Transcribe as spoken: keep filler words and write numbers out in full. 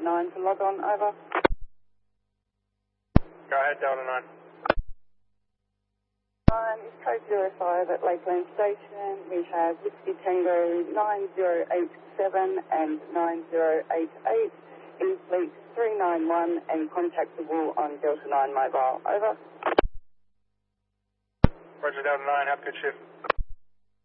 nine to log on, over. Go ahead, Delta nine. nine is code zero five at Lakeland Station. We have Whiskey Tango nine zero eight seven and nine zero eight eight in fleet three nine one and contactable on Delta nine mobile, over. Roger, Delta nine, have a good shift.